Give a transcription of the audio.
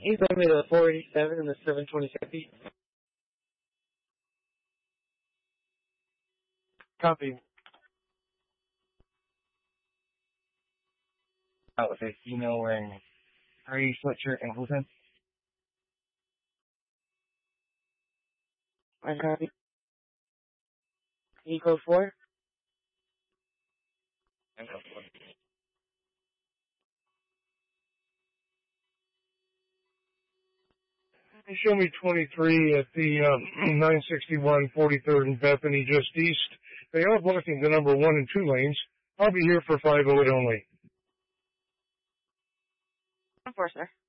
You sent me the 487 and the 720 Copy. Outfit, female wearing gray sweatshirt and hosen. I copy. Eco 4. And Show me 23 at the 961 43rd and Bethany, just east. They are blocking the number 1 and 2 lanes. I'll be here for 508 only. 4, sir.